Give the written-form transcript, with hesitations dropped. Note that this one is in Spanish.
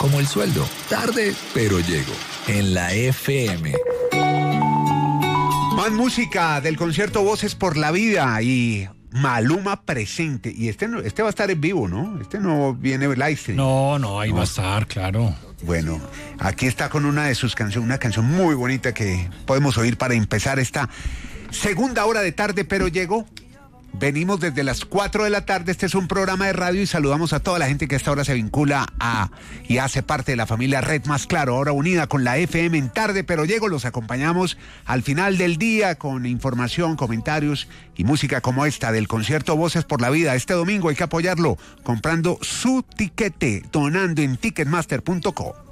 como el sueldo. Tarde, pero llego. En la FM. Más música del concierto Voces por la Vida y Maluma presente. Y este va a estar en vivo, ¿no? Este no viene live stream. No, ahí va a estar, claro. Bueno, aquí está con una de sus canciones, una canción muy bonita que podemos oír para empezar esta segunda hora de Tarde, pero llegó. Venimos desde las 4 de la tarde, este es un programa de radio y saludamos a toda la gente que a esta hora se vincula y hace parte de la familia Red Más Claro, ahora unida con la FM en Tarde, pero llego, los acompañamos al final del día con información, comentarios y música como esta del concierto Voces por la Vida. Este domingo hay que apoyarlo comprando su tiquete, donando en ticketmaster.co.